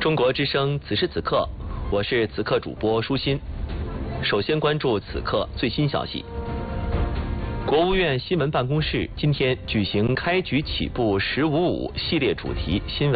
中国之声此时此刻，我是此刻主播舒心。首先关注此刻最新消息。国务院新闻办公室今天举行开局起步“1055”系列主题新闻